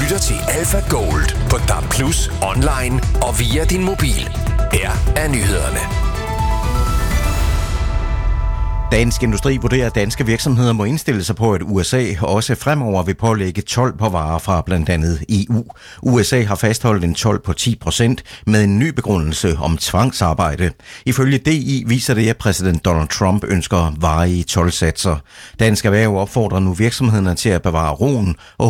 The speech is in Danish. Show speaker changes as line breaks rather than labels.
lytter til Alpha Gold på DAB+, online og via din mobil. Her er nyhederne.
Dansk Industri vurderer, at danske virksomheder må indstille sig på, at USA også fremover vil pålægge told på varer fra blandt andet EU. USA har fastholdt en told på 10% med en ny begrundelse om tvangsarbejde. Ifølge DI viser det, at præsident Donald Trump ønsker varige toldsatser. Dansk Erhverv opfordrer nu virksomhederne til at bevare roen og